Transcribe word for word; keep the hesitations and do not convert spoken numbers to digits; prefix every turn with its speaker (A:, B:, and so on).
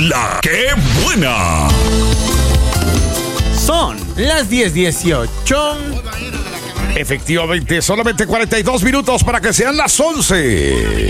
A: La que buena.
B: Son las diez dieciocho.
A: Efectivamente, solamente cuarenta y dos minutos para que sean las once.